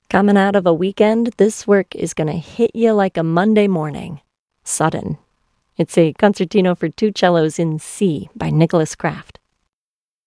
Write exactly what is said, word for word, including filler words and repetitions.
Coming out of a weekend, this work is going to hit you like a Monday morning. Sudden. It's a concertino for two cellos in C by Nicholas Kraft.